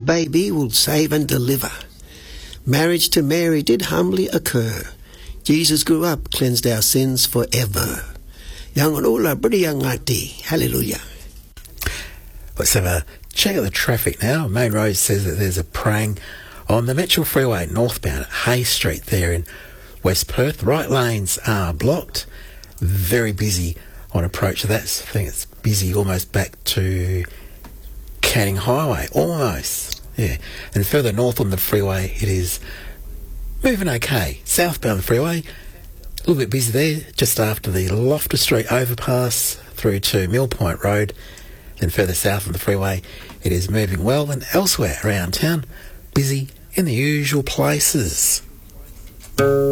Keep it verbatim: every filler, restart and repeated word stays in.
baby will save and deliver. Marriage to Mary did humbly occur. Jesus grew up, cleansed our sins forever. Young ula, pretty young ngati. Hallelujah. Let's have a check of the traffic now. Main Road says that there's a prang on the Mitchell Freeway northbound at Hay Street there in West Perth. Right lanes are blocked. Very busy on approach to that. I think it's busy almost back to Canning Highway. Almost. Yeah. And further north on the freeway, it is moving okay. Southbound freeway, a little bit busy there, just after the Loftus Street overpass through to Mill Point Road. Then further south on the freeway, it is moving well, and elsewhere around town, busy in the usual places.